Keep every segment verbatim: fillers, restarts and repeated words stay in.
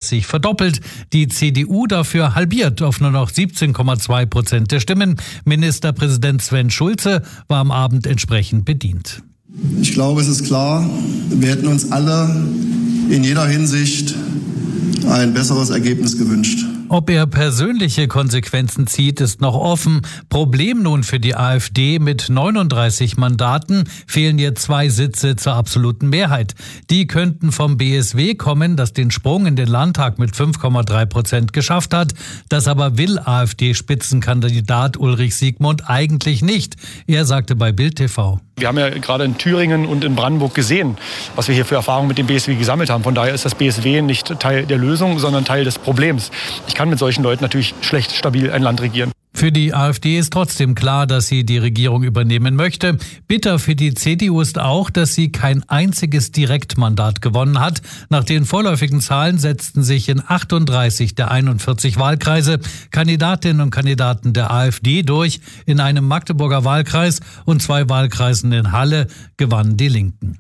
sich verdoppelt. Die C D U dafür halbiert auf nur noch siebzehn Komma zwei Prozent der Stimmen. Ministerpräsident Sven Schulze war am Abend entsprechend bedient. Ich glaube, es ist klar, wir hätten uns alle in jeder Hinsicht ein besseres Ergebnis gewünscht. Ob er persönliche Konsequenzen zieht, ist noch offen. Problem nun für die AfD: mit neununddreißig Mandaten fehlen ihr zwei Sitze zur absoluten Mehrheit. Die könnten vom B S W kommen, das den Sprung in den Landtag mit fünf Komma drei Prozent geschafft hat. Das aber will AfD-Spitzenkandidat Ulrich Siegmund eigentlich nicht. Er sagte bei Bild T V: Wir haben ja gerade in Thüringen und in Brandenburg gesehen, was wir hier für Erfahrungen mit dem B S W gesammelt haben. Von daher ist das B S W nicht Teil der Lösung, sondern Teil des Problems. Ich kann mit solchen Leuten natürlich schlecht stabil ein Land regieren. Für die AfD ist trotzdem klar, dass sie die Regierung übernehmen möchte. Bitter für die C D U ist auch, dass sie kein einziges Direktmandat gewonnen hat. Nach den vorläufigen Zahlen setzten sich in achtunddreißig der einundvierzig Wahlkreise Kandidatinnen und Kandidaten der AfD durch. In einem Magdeburger Wahlkreis und zwei Wahlkreisen in Halle gewannen die Linken.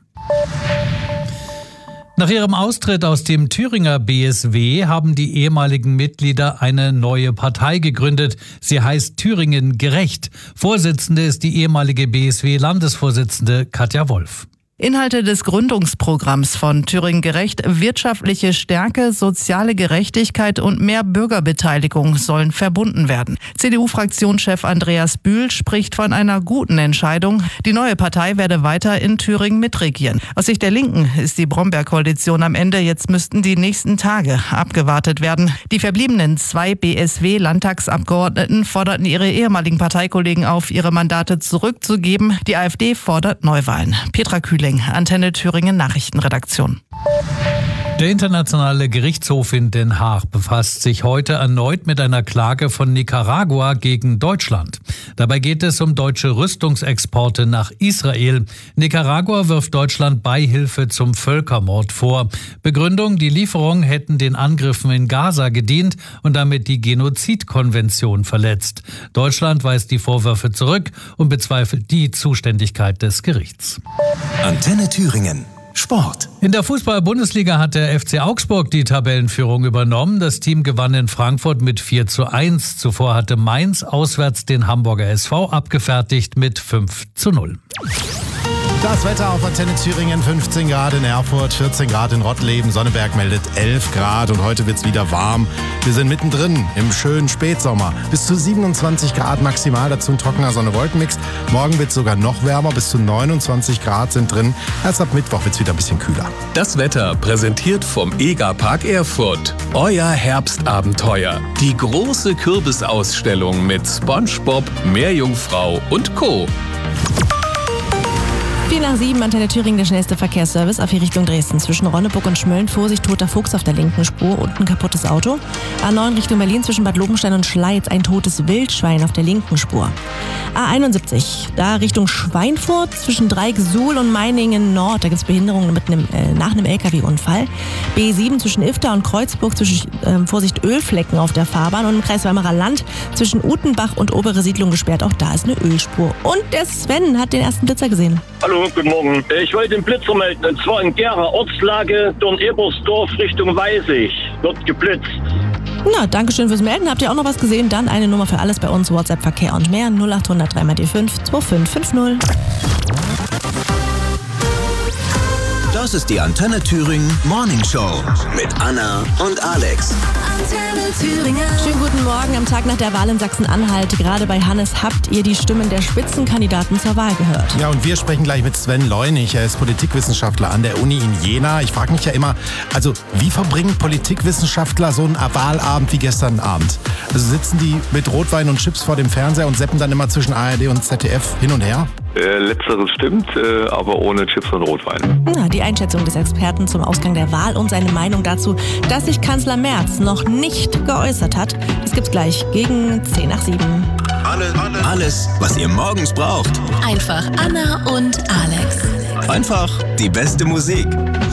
Nach ihrem Austritt aus dem Thüringer B S W haben die ehemaligen Mitglieder eine neue Partei gegründet. Sie heißt Thüringen Gerecht. Vorsitzende ist die ehemalige B S W-Landesvorsitzende Katja Wolf. Inhalte des Gründungsprogramms von Thüringen Gerecht: wirtschaftliche Stärke, soziale Gerechtigkeit und mehr Bürgerbeteiligung sollen verbunden werden. C D U-Fraktionschef Andreas Bühl spricht von einer guten Entscheidung. Die neue Partei werde weiter in Thüringen mitregieren. Aus Sicht der Linken ist die Bromberg-Koalition am Ende. Jetzt müssten die nächsten Tage abgewartet werden. Die verbliebenen zwei B S W-Landtagsabgeordneten forderten ihre ehemaligen Parteikollegen auf, ihre Mandate zurückzugeben. Die AfD fordert Neuwahlen. Petra Kühling, Antenne Thüringen Nachrichtenredaktion. Der Internationale Gerichtshof in Den Haag befasst sich heute erneut mit einer Klage von Nicaragua gegen Deutschland. Dabei geht es um deutsche Rüstungsexporte nach Israel. Nicaragua wirft Deutschland Beihilfe zum Völkermord vor. Begründung: die Lieferungen hätten den Angriffen in Gaza gedient und damit die Genozidkonvention verletzt. Deutschland weist die Vorwürfe zurück und bezweifelt die Zuständigkeit des Gerichts. Antenne Thüringen. Sport. In der Fußball-Bundesliga hat der F C Augsburg die Tabellenführung übernommen. Das Team gewann in Frankfurt mit vier zu eins. Zuvor hatte Mainz auswärts den Hamburger S V abgefertigt mit fünf zu null. Das Wetter auf Antenne Thüringen: fünfzehn Grad in Erfurt, vierzehn Grad in Rottleben, Sonneberg meldet elf Grad und heute wird's wieder warm. Wir sind mittendrin im schönen Spätsommer. Bis zu siebenundzwanzig Grad maximal, dazu ein trockener Sonne-Wolkenmix. Morgen wird's sogar noch wärmer, bis zu neunundzwanzig Grad sind drin. Erst ab Mittwoch wird's wieder ein bisschen kühler. Das Wetter präsentiert vom EGA-Park Erfurt. Euer Herbstabenteuer. Die große Kürbisausstellung mit SpongeBob, Meerjungfrau und Co. vier nach sieben, Antenne Thüringen, der schnellste Verkehrsservice auf die Richtung Dresden. Zwischen Ronneburg und Schmölln Vorsicht, toter Fuchs auf der linken Spur und ein kaputtes Auto. A neun Richtung Berlin zwischen Bad Lobenstein und Schleiz ein totes Wildschwein auf der linken Spur. A einundsiebzig, da Richtung Schweinfurt zwischen Dreieck-Suhl und Meiningen Nord. Da gibt es Behinderungen mit einem, äh, nach einem L K W-Unfall. B sieben zwischen Ifter und Kreuzburg zwischen äh, Vorsicht Ölflecken auf der Fahrbahn und im Kreis Weimarer Land zwischen Utenbach und Obere Siedlung gesperrt. Auch da ist eine Ölspur. Und der Sven hat den ersten Blitzer gesehen. Hallo, guten Morgen. Ich wollte den Blitzer melden, und zwar in Gera, Ortslage Dorn-Ebersdorf Richtung Weißig. Wird geblitzt. Na, danke schön fürs Melden. Habt ihr auch noch was gesehen? Dann eine Nummer für alles bei uns. WhatsApp, Verkehr und mehr. null acht hundert drei mal die fünf zwei fünf fünf null. Das ist die Antenne Thüringen Morning Show mit Anna und Alex. Antenne Thüringen. Schönen guten Morgen am Tag nach der Wahl in Sachsen-Anhalt. Gerade bei Hannes habt ihr die Stimmen der Spitzenkandidaten zur Wahl gehört. Ja, und wir sprechen gleich mit Sven Leunig. Er ist Politikwissenschaftler an der Uni in Jena. Ich frage mich ja immer, also wie verbringen Politikwissenschaftler so einen Wahlabend wie gestern Abend? Also sitzen die mit Rotwein und Chips vor dem Fernseher und seppen dann immer zwischen A R D und Z D F hin und her? Äh, letzteres stimmt, äh, aber ohne Chips und Rotwein. Na, die Einschätzung des Experten zum Ausgang der Wahl und seine Meinung dazu, dass sich Kanzler Merz noch nicht geäußert hat, das gibt's gleich gegen zehn nach sieben. Alles, alles, alles, was ihr morgens braucht. Einfach Anna und Alex. Einfach die beste Musik.